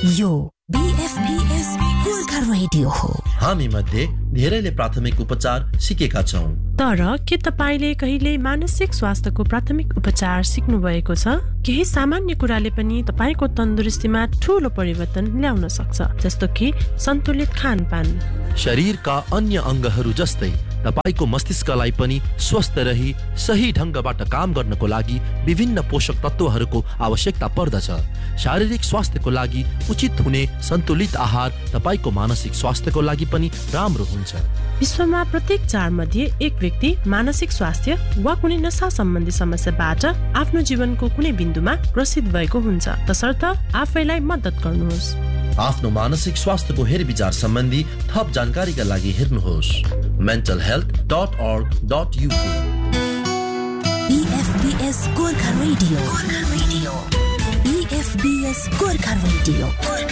यो BFBS Gorkha radio हो। हामी मध्ये धेरैले प्राथमिक उपचार सिकेका छौं, तर के तपाईले कहिले मानसिक स्वास्थ्यको प्राथमिक उपचार सिक्नु भएको छ? केही सामान्य कुराले पनि तपाईको तन्दुरुस्तीमा ठूलो परिवर्तन ल्याउन सक्छ, जस्तो कि सन्तुलित खानपान। शरीरका अन्य अंगहरू जस्तै तपाईको मस्तिष्कलाई पनि स्वस्थ रही सही ढंगबाट काम गर्नको लागि विभिन्न पोषक तत्वहरूको आवश्यकता पर्दछ। शारीरिक स्वास्थ्यको लागि उचित हुने सन्तुलित आहार तपाईको मानसिक स्वास्थ्यको लागि पनि राम्रो हुन्छ। विश्वमा प्रत्येक 4 मध्ये 1 व्यक्ति मानसिक स्वास्थ्य वा कुनै नशा सम्बन्धी समस्याबाट आफ्नो जीवनको कुनै बिन्दुमा ग्रसित भएको हुन्छ। तसर्थ आफैलाई मद्दत गर्नुहोस्। आफ्नो मानसिक स्वास्थ्यको हेरविचार सम्बन्धी थप जानकारीका लागि हेर्नुहोस् mentalhealth.org.uk। BFBS Gorkha radio, BFBS Gorkha radio.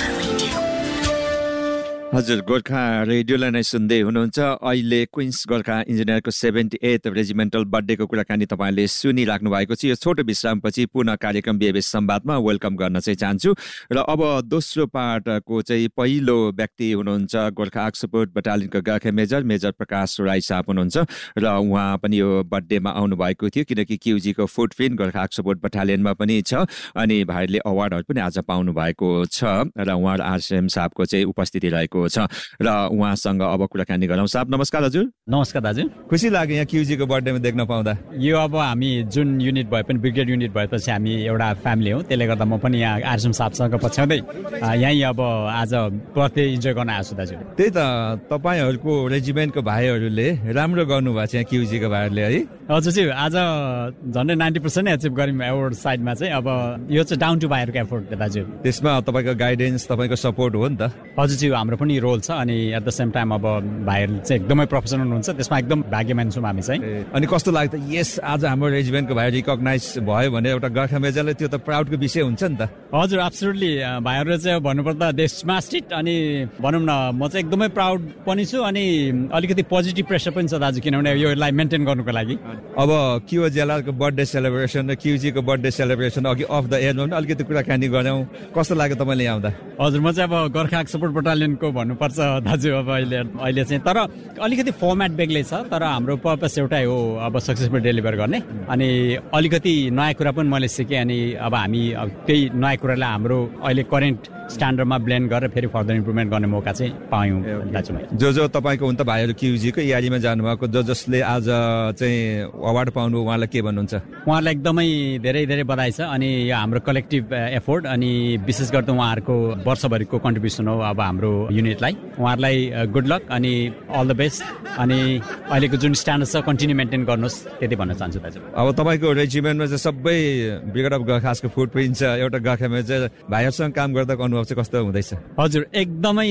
हजुर, गोर्खा रेडियोलाई नै सुन्दै हुनुहुन्छ। अहिले क्विन्स गोर्खा इन्जिनियरको 78th रेजिमेन्टल बर्थडेको कुराकानी तपाईँले सुनिराख्नु भएको छ। यो छोटो विश्रामपछि पुनः कार्यक्रम BFBS संवादमा वेलकम गर्न चाहिँ चाहन्छु। र अब दोस्रो पार्टको चाहिँ पहिलो व्यक्ति हुनुहुन्छ Gorkha arc support बटालियनको गार्खे major Prakash Rai साहब हुनुहुन्छ। र उहाँ पनि यो बर्थडेमा आउनु भएको थियो, किनकि क्युजीको फुटप्रिन्ट गोर्खा आर्क सपोर्ट बटालियनमा पनि छ अनि भाइहरूले अवार्डहरू पनि आज पाउनु भएको छ र उहाँ RCM साहबको चाहिँ उपस्थिति रहेको छ र उहाँसँग अब कुराकानी गरौँ। साहब नमस्कार। हजुर नमस्कार दाजु। खुसी लाग्यो यहाँ क्युजीको बर्थडेमा देख्न पाउँदा। यो अब हामी जुन युनिट भए पनि ब्रिगेड युनिट भएपछि हामी एउटा फ्यामिली हो, त्यसले गर्दा म पनि यहाँ RCM साहबसँग पछ्याउँदै यहीँ अब आज बर्थडे इन्जोय गर्न आएको छु दाजु। त्यही त, तपाईँहरूको रेजिमेन्टको भाइहरूले राम्रो गर्नुभएको छ यहाँ क्युजीको भाइहरूले है। हजुर चाहिँ आज झन्डै 90% एचिभ गऱ्यौँ एवार्ड साइडमा चाहिँ। अब यो चाहिँ डाउन टु भाइहरूको एफोर्ट दाजु। त्यसमा तपाईँको गाइडेन्स, तपाईँको सपोर्ट हो नि त। हजुर चाहिँ हाम्रो पनि रोल छ अनि एट द सेम टाइम अब भाइहरू चाहिँ एकदमै प्रोफेसनल हुनुहुन्छ, त्यसमा एकदम भाग्यमान छौँ हामी चाहिँ। अनि कस्तो लाग्छ यस आज हाम्रो रेजिमेन्टको भाइ रिकग्नाइज भयो भने एउटा गोर्खा मेजरले त्यो त प्राउडको विषय हुन्छ नि त। हजुर एब्सोल्युटली, भाइहरू चाहिँ भन्नुपर्दा दे स्मार्ट इट अनि भनौँ न म चाहिँ एकदमै प्राउड पनि छु अनि अलिकति पोजिटिभ प्रेसर पनि छ दाजु, किनभने योलाई मेन्टेन गर्नुको लागि। अब क्युजेलआरको बर्थडे सेलिब्रेसन र क्युजीको बर्थडे सेलिब्रेसन अघि अफ द एयरमा पनि अलिकति कुराकानी गरौँ। कस्तो लाग्यो तपाईँले आउँदा? हजुर म चाहिँ अब गोर्खा आर्क सपोर्ट बटालियनको भन्नुपर्छ दाजु अब अहिले चाहिँ, तर अलिकति फर्मेट बेग्लै छ, तर हाम्रो पर्पस एउटै हो अब सक्सेसफुल डेलिभर गर्ने। अनि अलिकति नयाँ कुरा पनि मैले सिकेँ अनि अब हामी त्यही नयाँ कुरालाई हाम्रो अहिले करेन्ट स्ट्यान्डर्डमा ब्लेन्ड गरेर फेरि फर्दर इम्प्रुभमेन्ट गर्ने मौका चाहिँ पायौँ दाजु। जो तपाईँको हुन त भाइहरू क्युजीको यारीमा जानुभएको, जसले आज चाहिँ अवार्ड पाउनु, उहाँलाई के भन्नुहुन्छ? उहाँहरूलाई एकदमै धेरै धेरै बधाई छ अनि यो हाम्रो कलेक्टिभ एफोर्ट अनि विशेष गरी उहाँहरूको वर्षभरिको कन्ट्रिब्युसन हो अब हाम्रो युनिटलाई। उहाँहरूलाई गुड लक अनि अल द बेस्ट अनि अहिलेको जुन स्ट्यान्डर्ड छ कन्टिन्यू मेन्टेन गर्नुहोस्, त्यति भन्न चाहन्छु दाजु। अब तपाईँको रेजिमेन्टमा चाहिँ सबै ब्रिगेड अफ गोर्खासको फुटप्रिन्ट छ, एउटा गोर्खा मेजर भाइहरूसँग काम गर्दा अनुभव चाहिँ कस्तो हुँदैछ? हजुर एकदमै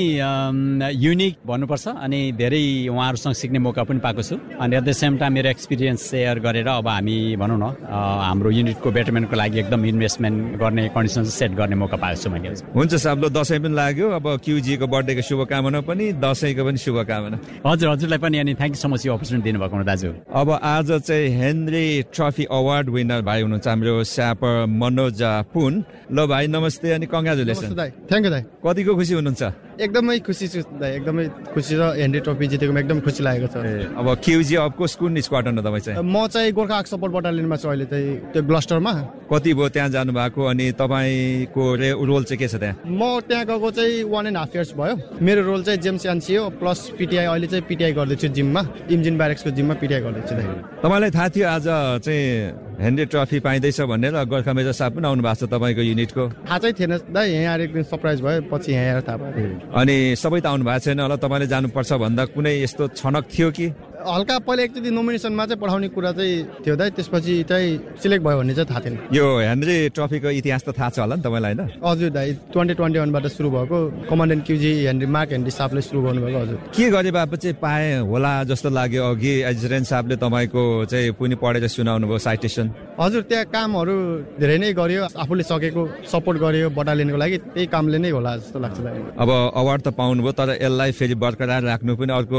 युनिक भन्नुपर्छ अनि धेरै उहाँहरूसँग सिक्ने मौका पनि पाएको छु अनि एट द सेम टाइम मेरो एक्सपिरियन्स सेयर गरेर अब हामी भनौँ न हाम्रो युनिटको बेटरमेन्टको लागि एकदम इन्भेस्टमेन्ट गर्ने कन्डिसन सेट गर्ने मौका पाएको छु मैले। हुन्छ साहब, ल दसैँ पनि लाग्यो, अब क्युजीको बर्थडेको शुभकामना पनि, दसैँको पनि शुभकामना। हजुरलाई पनि अनि थ्याङ्क यू सो मच यो अपर्च्युनिटी दिनुभएको दाजु। अब आज चाहिँ हेनरी ट्रफी अवार्ड विनर भाइ हुनुहुन्छ हाम्रो स्यापर मनोज पुन। ल भाइ नमस्ते अनि कङ्ग्रेचुलेसन। थ्याङ्क यू दाइ। कतिको खुसी हुनुहुन्छ? एकदमै खुसी छु दाइ, एकदमै खुसी र हेनरी ट्रफी जितेकोमा एकदम खुसी लागेको छ। अब क्युजी अफको कुन स्क्वाड्रनमा तपाईँ चाहिँ? म चाहिँ गोर्खा आर्क सपोर्ट बटालियनमा छु अहिले चाहिँ, त्यो ग्लस्टरमा। कति भयो त्यहाँ जानुभएको अनि तपाईँको रोल चाहिँ के छ त्यहाँ? म त्यहाँ गएको चाहिँ 1.5 years भयो। मेरो रोल चाहिँ जेम्स यान्सी हो प्लस पिटिआई, अहिले चाहिँ पिटिआई गर्दैछु जिममा, इन्जिन ब्यारेक्सको जिममा पिटिआई गर्दैछु दाइ। तपाईँलाई थाहा थियो आज चाहिँ हेनरी ट्रफी पाइँदैछ भनेर? गोर्खा मेजर साहब पनि आउनु भएको छ तपाईँको युनिटको? थाहा चाहिँ थिएन दाइ, यहाँ आएर एकदम सरप्राइज भयो, पछि यहाँ आएर थाहा भयो। अनि सबै त आउनु भएको छैन होला, तपाईँले जानुपर्छ भन्दा कुनै यस्तो छनक थियो कि? हल्का पहिला एकचोटि नोमिनेसनमा चाहिँ पठाउने कुरा चाहिँ थियो दाइ, त्यसपछि चाहिँ सिलेक्ट भयो भन्ने चाहिँ थाहा थिएन। यो हेनरी ट्रफीको इतिहास त थाहा छ होला नि तपाईँलाई होइन? हजुर दाइ, 2021बाट सुरु भएको, कमान्डेन्ट क्युजी मार्क हेनरी साहबले सुरु गर्नुभएको। हजुर के गरे बापत चाहिँ पाए होला जस्तो लाग्यो? अघि एडजुटेन्ट साहबले तपाईँको चाहिँ पनि पढेर सुनाउनु भयो साइटेसन। हजुर त्यहाँ कामहरू धेरै नै गरियो, आफूले सकेको सपोर्ट गरियो बटालियनको लागि, त्यही कामले नै होला जस्तो लाग्छ दाइ। अब अवार्ड त पाउनुभयो, तर यसलाई फेरि बरकरार राख्नु पनि अर्को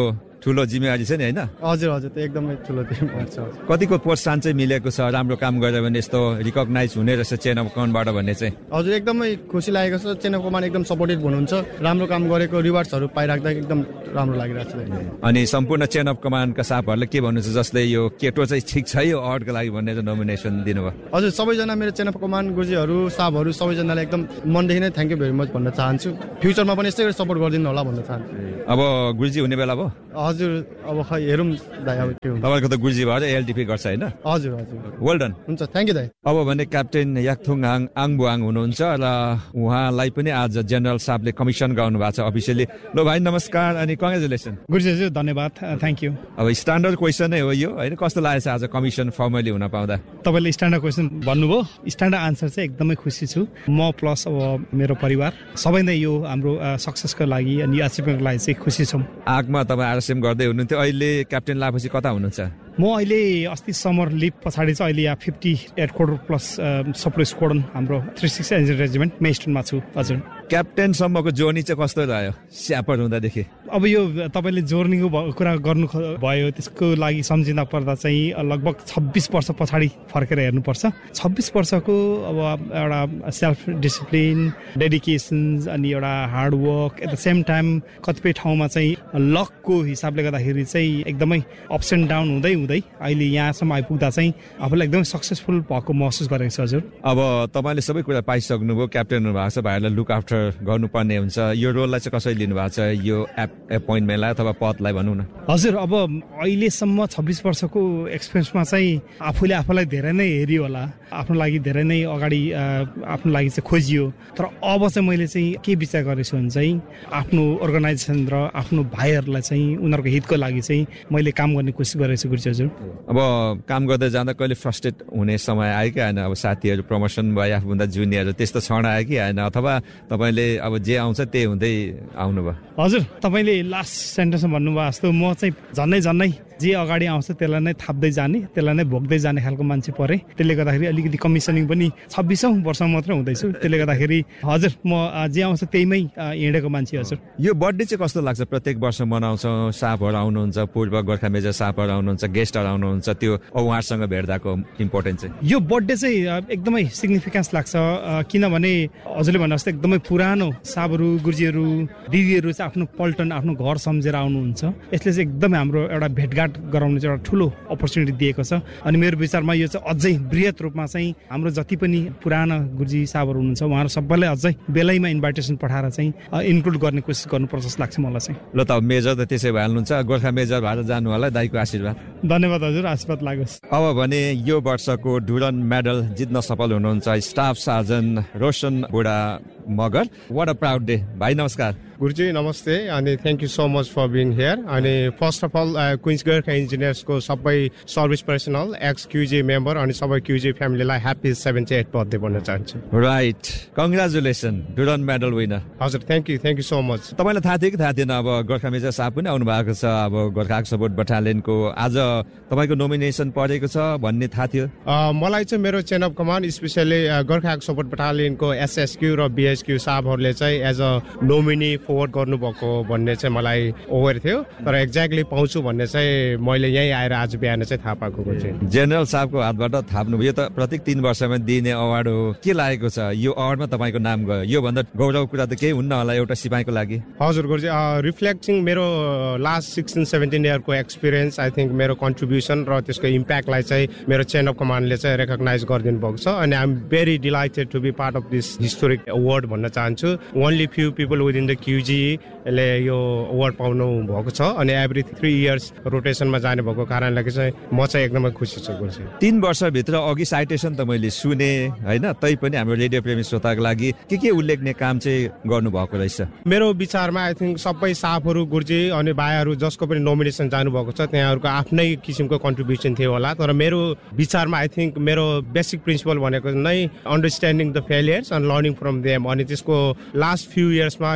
ठुलो जिम्मेवारी छ नि होइन? हजुर हजुर, त्यो एकदमै ठुलो जिम्मेवारी छ। कतिको प्रोत्साहन चाहिँ मिलेको छ, राम्रो काम गरेर भने यस्तो रिकग्नाइज हुने रहेछ चेन अफ कमान्डबाट भन्ने चाहिँ? हजुर एकदमै खुसी लागेको छ, चेन अफ कमान्ड एकदम सपोर्टिभ हुनुहुन्छ, राम्रो काम गरेको रिवार्ड्सहरू पाइराख्दा एकदम राम्रो लागिरहेको छ। अनि सम्पूर्ण चेन अफ कमान्डका साहबहरूले के भन्नुहुन्छ, जसले यो केटो चाहिँ ठिक छ यो अवार्डको लागि भन्ने नोमिनेसन दिनुभयो? हजुर सबैजना मेरो चेन अफ कमान्ड गुरुजीहरू साहबहरू सबैजनालाई एकदम मनदेखि नै थ्याङ्क यू भेरी मच भन्न चाहन्छु। फ्युचरमा पनि यस्तै गरी सपोर्ट गरिदिनु होला भन्न चाहन्छु। अब गुरुजी हुने बेला भयो? हजुर अब खै हेरौँ दाइ अब के हुन्छ। तपाईँको त गुरुजी भएर एलटिपी गर्छ होइन? हजुर हजुर, वेल डन। हुन्छ, थ्याङ्क यू दाइ। अब भने क्याप्टेन याकथुङ आङबुआङ हुनुहुन्छ र उहाँलाई पनि आज जेनरल साहबले कमिसन गर्नु भएको छ अफिसियली। लो भाइ नमस्कार अनि कङ्ग्रेचुलेसन। गुरुजी हजुर धन्यवाद, थ्याङ्क यू। अब स्ट्यान्डर्ड क्वेसन नै हो यो होइन, कस्तो लागेको छ आज कमिसन फर्मली हुन पाउँदा? तपाईँले स्ट्यान्डर्ड क्वेसन भन्नुभयो, स्ट्यान्डर्ड आन्सर चाहिँ एकदमै खुसी छु म प्लस अब मेरो परिवार सबै नै यो हाम्रो सक्सेसको लागि अनि अचिभमेन्टको लागि चाहिँ खुसी छौँ। आगमा तपाईँ आरएसएम गर्दै हुनुहुन्थ्यो, अहिले क्याप्टेन लाएपछि कता हुनुहुन्छ? म अहिले अस्ति समर लिभ पछाडि चाहिँ अहिले यहाँ 58 करोड प्लस सपोर्ट स्क्वाडन हाम्रो 360 एन्जिन रेजिमेन्ट मेस्टनमा छु। हजुर, क्याप्टेनसम्मको जर्नी चाहिँ कस्तो रह्यो स्यापर हुँदादेखि? अब यो तपाईँले जोर्नीको कुरा गर्नु भयो, त्यसको लागि सम्झिँदा पर्दा चाहिँ लगभग 26 वर्ष पछाडि फर्केर हेर्नुपर्छ। 26 वर्षको अब एउटा सेल्फ डिसिप्लिन, डेडिकेसन्स अनि एउटा hard work at the same time कतिपय ठाउँमा चाहिँ लकको हिसाबले गर्दाखेरि चाहिँ एकदमै अप्स एन्ड डाउन हुँदै हुँदै अहिले यहाँसम्म आइपुग्दा चाहिँ आफूलाई एकदमै सक्सेसफुल भएको महसुस गरेको छ। हजुर, अब तपाईँले सबै कुरा पाइसक्नुभयो, क्याप्टेन हुनुभएको छ, भाइहरूलाई लुक आफ्टर गर्नुपर्ने हुन्छ, यो रोललाई चाहिँ कसरी लिनुभएको छ, यो एपोइन्टमेन्टलाई अथवा पदलाई भनौँ न? हजुर, अब अहिलेसम्म 26 वर्षको एक्सपिरियन्समा चाहिँ आफूले आफूलाई धेरै नै हेरियो होला, आफ्नो लागि धेरै नै अगाडि आफ्नो लागि चाहिँ खोजियो, तर अब चाहिँ मैले चाहिँ के विचार गरेको छु भने चाहिँ आफ्नो अर्गनाइजेसन र आफ्नो भाइहरूलाई चाहिँ उनीहरूको हितको लागि चाहिँ मैले काम गर्ने कोसिस गरेको छु। गुरुजी हजुर, अब काम गर्दै जाँदा कहिले फ्रस्ट्रेट हुने समय आयो कि आएन? अब साथीहरू प्रमोसन भयो, आफूभन्दा जुनियर, त्यस्तो क्षण आयो कि आएन? अथवा तपाईँले अब जे आउँछ त्यही हुँदै आउनुभयो? हजुर, तपाईँले लास्ट सेन्टेन्समा भन्नुभयो जस्तो म चाहिँ झन्नै जे अगाडि आउँछ त्यसलाई नै थाप्दै जाने, त्यसलाई नै भोग्दै जाने खालको मान्छे परे। त्यसले गर्दाखेरि अलिकति कमिसनिङ पनि 26औं वर्षमा मात्रै हुँदैछु। त्यसले गर्दाखेरि हजुर म जे आउँछ त्यहीमै हिँडेको मान्छे। हजुर, यो बर्थडे चाहिँ कस्तो लाग्छ? प्रत्येक वर्ष मनाउँछौँ, साहबहरू आउनुहुन्छ, पूर्व गोर्खा मेजर साहबहरू आउनुहुन्छ, गेस्टहरू आउनुहुन्छ, त्यो उहाँहरूसँग भेट्दाको इम्पोर्टेन्स चाहिँ? यो बर्थडे चाहिँ एकदमै सिग्निफिकेन्स लाग्छ, किनभने हजुरले भने जस्तो एकदमै पुरानो साहबहरू, गुरुजीहरू, दिदीहरू चाहिँ आफ्नो पल्टन, आफ्नो घर सम्झेर आउनुहुन्छ। यसले चाहिँ एकदमै हाम्रो एउटा भेटघाट गराउने चाहिँ एउटा ठुलो अपर्च्युनिटी दिएको छ। अनि मेरो विचारमा यो चाहिँ अझै बृहत रूपमा चाहिँ हाम्रो जति पनि पुराना गुरुजी साहबहरू हुनुहुन्छ उहाँहरू सबैलाई अझै बेलैमा इन्भाइटेसन पठाएर चाहिँ इन्क्लुड गर्ने कोसिस गर्नुपर्छ जस्तो लाग्छ मलाई चाहिँ। ल त मेजर त त्यसै भइहाल्नुहुन्छ, गोर्खा मेजर भएर जानु होला, दाइको आशीर्वाद। धन्यवाद हजुर, आशीर्वाद लागोस्। अब भने यो वर्षको डुरन मेडल जित्न सफल हुनुहुन्छ स्टाफ सार्जन रोशन बुढा Magar. What a proud day. भाइ नमस्कार। गुरुजी नमस्ते अनि thank you so much for being here. अनि first of all Queens Gorkha इन्जिनियर्सको सबै सर्भिस पर्सनल, एक्स क्युजी मेम्बर अनि सबै क्युजी फ्यामिलीलाई ह्याप्पी 78th बर्थडे भन्न चाहन्छु। Right, congratulation Durand medal winner. हजुर, थ्याङ्क यू सो मच। तपाईँलाई थाहा थियो कि थाहा थिएन अब गोर्खा मेजर साहब पनि आउनु भएको छ, अब गोर्खा सपोर्ट बटालियनको आज तपाईँको नोमिनेसन परेको छ भन्ने थाहा थियो? मलाई चाहिँ मेरो chain of command specially Gorkha support बटालियनको एसएसक्यू र बिएसक्यू साहबहरूले चाहिँ एज अ नोमिनी फरवर्ड गर्नुभएको भन्ने चाहिँ मलाई ओभर थियो, तर एक्ज्याक्टली पाउँछु भन्ने चाहिँ मैले यहीँ आएर आज बिहान चाहिँ थाहा पाएको चाहिँ। जेनरल साहबको हातबाट थाप्नुभयो, यो त प्रत्येक 3 वर्षमा दिने अवार्ड हो, के लागेको छ यो अवार्डमा तपाईँको नाम गयो? योभन्दा गौरव कुरा त केही हुन्न होला एउटा सिपाहीको लागि? हजुर गुरुजी, रिफ्लेक्टिङ मेरो लास्ट 16-17 इयरको एक्सपिरियन्स, आई थिङ्क मेरो कन्ट्रिब्युसन र त्यसको इम्प्याक्टलाई चाहिँ मेरो चेन अफ कमान्डले चाहिँ रेकग्नाइज गरिदिनु भएको छ। अनि आइ am very dilated to be part of this historic award भन्न चाहन्छु। Only few people within the क्युजीले यो अवार्ड पाउनु भएको छ अनि एभ्री 3 इयर्स रोटेसनमा जाने भएको कारणले चाहिँ म चाहिँ एकदमै खुसी छु गुरुजी। 3 वर्षभित्र अघि साइटेसन त मैले सुने होइन, तै पनि हाम्रो रेडियो प्रेमी श्रोताको लागि के उल्लेखनीय काम चाहिँ गर्नुभएको रहेछ? मेरो विचारमा आई थिङ्क सबै साहबहरू, गुरुजी अनि भाइहरू जसको पनि नोमिनेसन जानुभएको छ त्यहाँहरूको आफ्नै किसिमको कन्ट्रिब्युसन थियो होला, तर मेरो विचारमा आई थिङ्क मेरो बेसिक प्रिन्सिपल भनेको नै understanding the failures and learning from them. अनि त्यसको लास्ट फ्यु इयर्समा मैले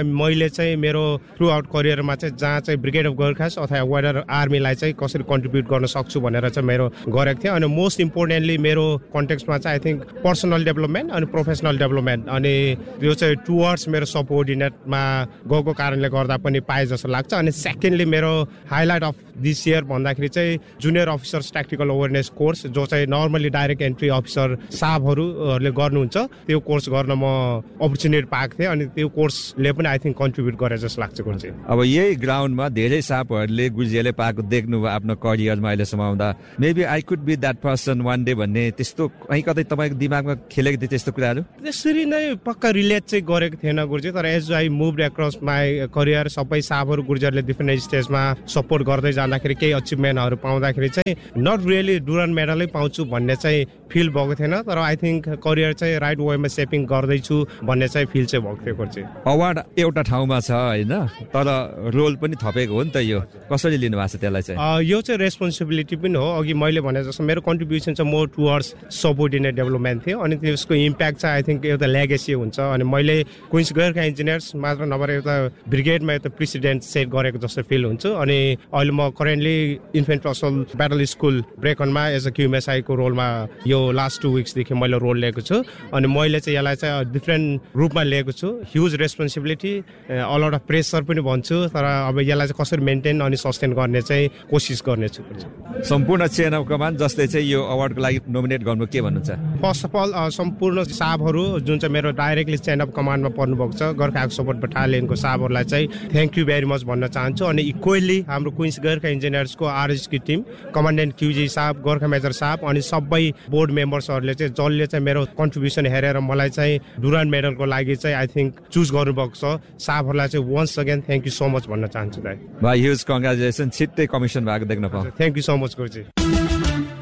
मैले चाहिँ मेरो थ्रु आउट करियरमा चाहिँ जहाँ चाहिँ ब्रिगेड अफ गोर्खास अथवा वेदर आर्मीलाई चाहिँ कसरी कन्ट्रिब्युट गर्न सक्छु भनेर चाहिँ मेरो गरेको थिएँ। अनि मोस्ट इम्पोर्टेन्टली मेरो कन्टेक्स्टमा चाहिँ आई थिङ्क पर्सनल डेभलपमेन्ट अनि प्रोफेसनल डेभलपमेन्ट, अनि यो चाहिँ टुवर्ड्स मेरो सबअर्डिनेटमा गएको कारणले गर्दा पनि पाए जस्तो लाग्छ। अनि सेकेन्डली मेरो हाइलाइट अफ दिस इयर भन्दाखेरि चाहिँ junior officers tactical awareness course, जो चाहिँ नर्मली डाइरेक्ट एन्ट्री अफिसर साहबहरूले गर्नुहुन्छ, त्यो कोर्स गर्न म अपर्च्युनिटी पाएको थिएँ। अनि त्यो कोर्सले पनि आई थिङ्क कन्ट्रिब्युट गरे जस्तो लाग्छ गुरुजी। अब यही ग्राउन्डमा धेरै साहबहरूले गुरुजीले पाएको देख्नुभयो आफ्नो करियरमा अहिलेसम्म आउँदा, maybe I could be that person one day भन्ने त्यस्तो कहीँ कतै तपाईँको दिमागमा खेलेको थियो त्यस्तो कुराहरू? त्यसरी नै पक्का रिलेट चाहिँ गरेको थिएन गुरुजी, तर as I move across my career सबै साहबहरू गुरुजीहरूले डिफ्रेन्ट स्टेजमा सपोर्ट गर्दै जाँदाखेरि केही अचिभमेन्टहरू पाउँदाखेरि चाहिँ नट रियली डुरान्ड मेडलै पाउँछु भन्ने चाहिँ फिल भएको थिएन, तर आई थिङ्क करियर चाहिँ राइट वेमा सेपिङ गर्दैछु भन्ने चाहिँ फिल चाहिँ भएको थियो गुरुजी। अवार्ड एउटा ठाउँमा छ होइन, तर रोल पनि थपेको हो नि त, यो कसरी लिनु भएको छ त्यसलाई चाहिँ? यो चाहिँ रेस्पोन्सिबिलिटी पनि हो। अघि मैले भने जस्तो मेरो कन्ट्रिब्युसन चाहिँ मोर टुवर्ड्स सबअर्डिनेट डेभलपमेन्ट थियो, अनि त्यसको इम्प्याक्ट चाहिँ आई थिङ्क एउटा लेगेसी हुन्छ। अनि मैले क्विन्स गोर्खा इन्जिनियर्स मात्र नभएर एउटा ब्रिगेडमा एउटा प्रेसिडेन्ट सेट गरेको जस्तो फिल हुन्छ। अनि अहिले म करेन्टली इन्फेन्ट असल ब्याटल स्कुल ब्रेकनमा एज अ क्युएमएसआईको रोलमा यो लास्ट 2 विक्सदेखि मैले रोल लिएको छु। अनि मैले चाहिँ यसलाई चाहिँ डिफ्रेन्ट रूपमा लिएको छु। Huge responsibility, a lot of pressure पनि भन्छु, तर अब यसलाई चाहिँ कसरी मेन्टेन अनि सस्टेन गर्ने चाहिँ कोसिस गर्नेछु। सम्पूर्ण चेन अफ कमान्ड जसले चाहिँ यो अवार्डको लागि नोमिनेट गर्नु के भन्नुहुन्छ? फर्स्ट अफ अल सम्पूर्ण साहबहरू जुन चाहिँ मेरो डाइरेक्टली चेन अफ कमान्डमा पर्नुभएको छ, गोर्खा सपोर्ट बटालियनको साहबहरूलाई चाहिँ थ्याङ्क यू भेरी मच भन्न चाहन्छु। अनि इक्वली हाम्रो क्विन्स गोर्खा इन्जिनियर्सको आरएसकी टिम, कमान्डेन्ट क्युजी साहब, गोर्खा मेजर साहब अनि सबै बोर्ड मेम्बर्सहरूले चाहिँ जसले चाहिँ मेरो कन्ट्रिब्युसन हेरेर मलाई चाहिँ डुरान्ड मेडलको लागि चाहिँ आई थिङ्क चुज गर्नुभएको छ, साहबहरूलाई चाहिँ once again thank you so much भन्न चाहन्छु दाइ। भाइ ह्युज कङ्ग्रेचुलेसन, छिट्टै कमिसन भएको देख्न पाऊँ। थ्याङ्क यू सो मच गुरुजी।